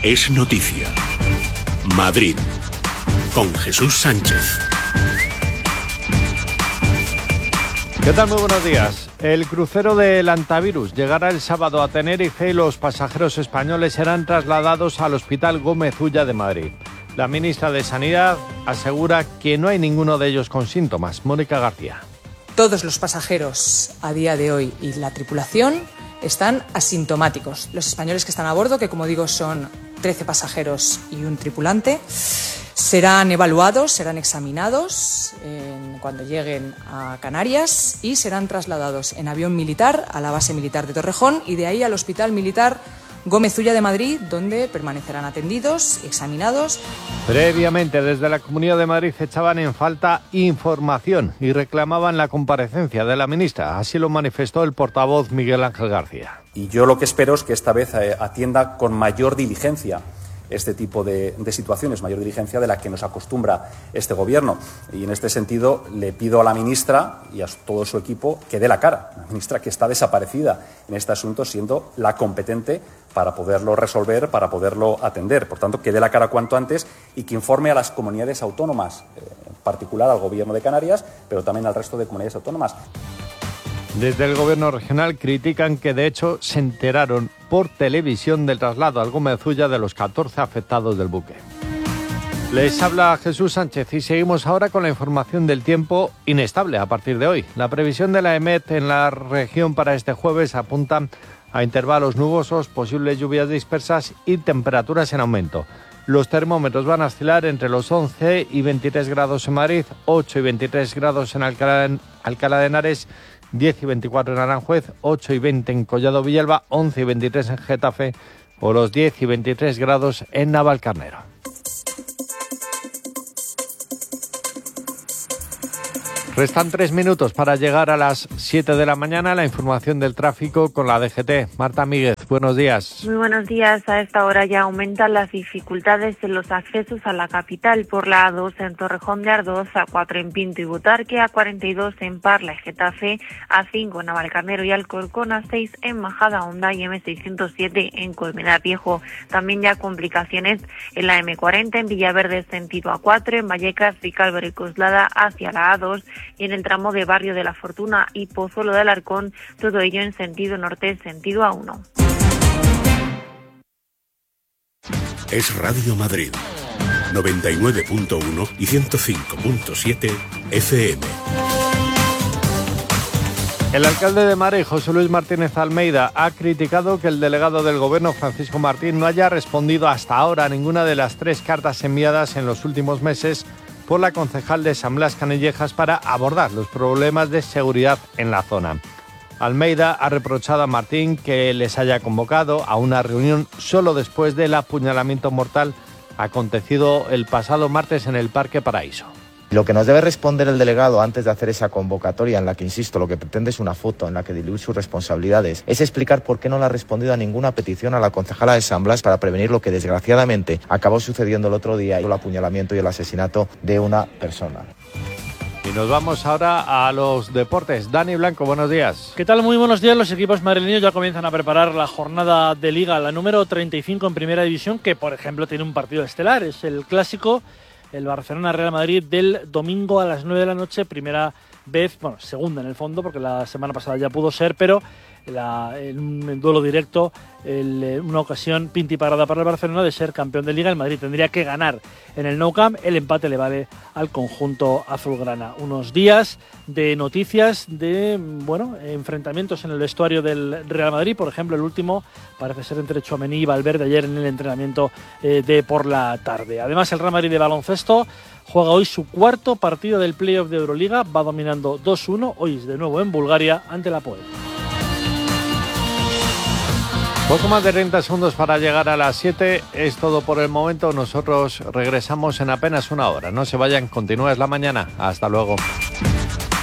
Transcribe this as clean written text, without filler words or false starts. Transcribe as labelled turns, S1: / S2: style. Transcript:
S1: es noticia. Madrid, con Jesús Sánchez.
S2: ¿Qué tal? Muy buenos días. El crucero del Antivirus llegará el sábado a Tenerife y los pasajeros españoles serán trasladados al Hospital Gómez Ulla de Madrid. La ministra de Sanidad asegura que no hay ninguno de ellos con síntomas. Mónica García.
S3: Todos los pasajeros a día de hoy y la tripulación están asintomáticos. Los españoles que están a bordo, que como digo son 13 pasajeros y un tripulante, serán evaluados, serán examinados cuando lleguen a Canarias y serán trasladados en avión militar a la base militar de Torrejón y de ahí al Hospital Militar Gómez Ulla de Madrid, donde permanecerán atendidos, examinados.
S2: Previamente, desde la Comunidad de Madrid echaban en falta información y reclamaban la comparecencia de la ministra. Así lo manifestó el portavoz Miguel Ángel García.
S4: Y yo lo que espero es que esta vez atienda con mayor diligencia este tipo de situaciones, mayor diligencia de la que nos acostumbra este Gobierno. Y en este sentido le pido a la ministra y a todo su equipo que dé la cara. La ministra que está desaparecida en este asunto, siendo la competente para poderlo resolver, para poderlo atender. Por tanto, que dé la cara cuanto antes y que informe a las comunidades autónomas, en particular al Gobierno de Canarias, pero también al resto de comunidades autónomas.
S2: Desde el Gobierno regional critican que de hecho se enteraron por televisión del traslado al Gómez Ulla de los 14 afectados del buque. Les habla Jesús Sánchez y seguimos ahora con la información del tiempo inestable a partir de hoy. La previsión de la EMET en la región para este jueves apunta a intervalos nubosos, posibles lluvias dispersas y temperaturas en aumento. Los termómetros van a oscilar entre los 11 y 23 grados en Madrid, 8 y 23 grados en Alcalá de Henares, 10 y 24 en Aranjuez, 8 y 20 en Collado Villalba, 11 y 23 en Getafe o los 10 y 23 grados en Navalcarnero. Restan 3 minutos para llegar a las 7 de la mañana. La información del tráfico con la DGT. Marta Míguez, buenos días.
S5: Muy buenos días. A esta hora ya aumentan las dificultades en los accesos a la capital por la A2 en Torrejón de Ardoz, A4 en Pinto y Butarque, A42 en Parla y Getafe, A5 en Navalcarnero y Alcorcón, A6 en Majadahonda y M607 en Colmenar Viejo. También ya complicaciones en la M40 en Villaverde sentido A4, en Vallecas, Vicálvaro y Coslada hacia la A2 y en el tramo de Barrio de la Fortuna y Pozuelo de Alarcón, todo ello en sentido norte, sentido A1.
S1: Es Radio Madrid, 99.1 y 105.7 FM.
S2: El alcalde de Madrid, José Luis Martínez Almeida, ha criticado que el delegado del Gobierno, Francisco Martín, no haya respondido hasta ahora a ninguna de las 3 cartas enviadas en los últimos meses por la concejal de San Blas Canillejas para abordar los problemas de seguridad en la zona. Almeida ha reprochado a Martín que les haya convocado a una reunión solo después del apuñalamiento mortal acontecido el pasado martes en el Parque Paraíso.
S6: Lo que nos debe responder el delegado antes de hacer esa convocatoria, en la que, insisto, lo que pretende es una foto en la que diluir sus responsabilidades, es explicar por qué no le ha respondido a ninguna petición a la concejala de San Blas para prevenir lo que desgraciadamente acabó sucediendo el otro día, el apuñalamiento y el asesinato de una persona.
S2: Y nos vamos ahora a los deportes. Dani Blanco, buenos días.
S7: ¿Qué tal? Muy buenos días. Los equipos madrileños ya comienzan a preparar la jornada de Liga, la número 35 en Primera División, que por ejemplo tiene un partido estelar. Es el clásico, el Barcelona-Real Madrid del domingo a las 9 de la noche, primera vez, bueno, segunda en el fondo, porque la semana pasada ya pudo ser, pero en un duelo directo, una ocasión pintiparada para el Barcelona de ser campeón de Liga. El Madrid tendría que ganar en el Nou Camp, el empate le vale al conjunto azulgrana. Unos días de noticias de, enfrentamientos en el vestuario del Real Madrid, por ejemplo, el último parece ser entre Tchouaméni y Valverde ayer en el entrenamiento de por la tarde. Además, el Real Madrid de baloncesto juega hoy su cuarto partido del playoff de Euroliga, va dominando 2-1, hoy es de nuevo en Bulgaria ante la Apoel.
S2: Poco más de 30 segundos para llegar a las 7, es todo por el momento, nosotros regresamos en apenas una hora, no se vayan, continúa, es la mañana, hasta luego.